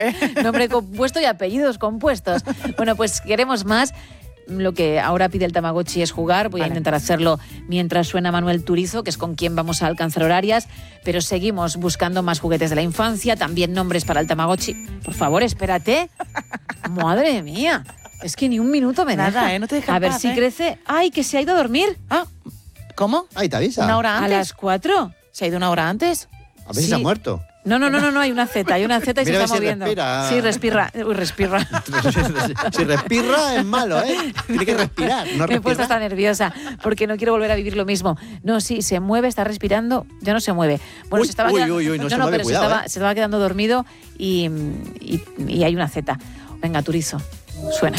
Nombre compuesto y apellidos compuestos. Bueno, pues queremos más. Lo que ahora pide el Tamagotchi es jugar. Voy a intentar hacerlo mientras suena Manuel Turizo, que es con quien vamos a alcanzar horarias. Pero seguimos buscando más juguetes de la infancia, también nombres para el Tamagotchi. Por favor, espérate. Madre mía. Es que ni un minuto me Nada, deja. no te deja A ver paz, si crece. ¡Ay, que se ha ido a dormir! Ah, ¿cómo? Ahí te avisa. ¿Una hora A antes? las 4. ¿Se ha ido una hora antes? A ver si Sí. se ha muerto. No, hay una Z y Mira se a ver está si moviendo. respira. Sí, respira. Uy, respira. Si respira es malo, ¿eh? Tiene que respirar, no Me he puesto respirar. hasta nerviosa porque no quiero volver a vivir lo mismo. No, sí, se mueve, está respirando, ya no se mueve. Bueno, Uy, se estaba uy, quedando, uy, no se mueve, pero cuidado, se estaba quedando dormido y hay una Z. Venga, Turizo, suena.